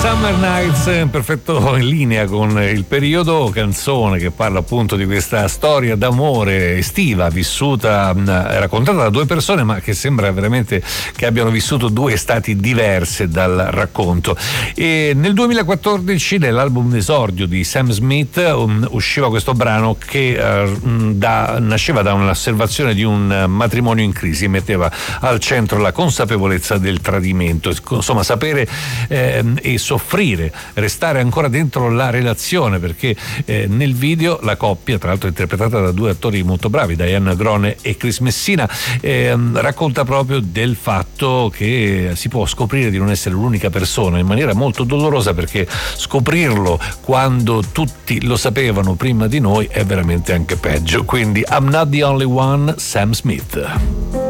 Summer Nights, perfetto in linea con il periodo, canzone che parla appunto di questa storia d'amore estiva vissuta, raccontata da due persone, ma che sembra veramente che abbiano vissuto due estati diverse dal racconto. E nel 2014, nell'album d'esordio di Sam Smith, usciva questo brano che nasceva da un'osservazione di un matrimonio in crisi, metteva al centro la consapevolezza del tradimento, insomma sapere e soffrire, restare ancora dentro la relazione, perché nel video la coppia, tra l'altro interpretata da due attori molto bravi, Diane Grone e Chris Messina, racconta proprio del fatto che si può scoprire di non essere l'unica persona in maniera molto dolorosa, perché scoprirlo quando tutti lo sapevano prima di noi è veramente anche peggio. Quindi I'm Not the Only One, Sam Smith.